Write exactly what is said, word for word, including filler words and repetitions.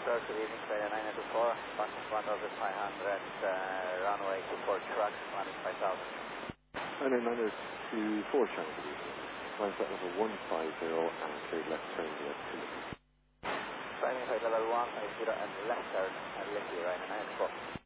Sir, good evening, Friday nine two four, Boston one thousand five hundred, uh, runway two four truck, landing five thousand. And then minus two four channel, good evening. Line flight level one five zero and cleared left turn left two. Climbing flight level one five zero and left turn and left zero, nine four.